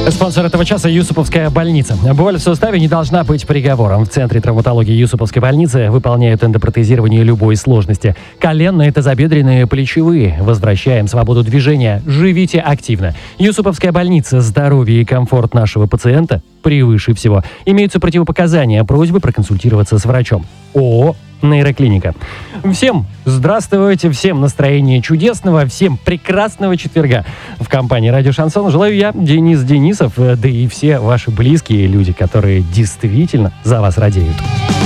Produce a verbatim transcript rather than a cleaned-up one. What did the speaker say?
Спонсор этого часа — Юсуповская больница. Боль в суставе не должна быть приговором. В Центре травматологии Юсуповской больницы выполняют эндопротезирование любой сложности. Коленные, тазобедренные, плечевые. Возвращаем свободу движения. Живите активно. Юсуповская больница. Здоровье и комфорт нашего пациента превыше всего. Имеются противопоказания. Просьбы проконсультироваться с врачом. ООО «Нейроклиника». Всем здравствуйте, всем настроения чудесного, всем прекрасного четверга. В компании «Радио Шансон» желаю я, Денис Денисов, да и все ваши близкие люди, которые действительно за вас радеют.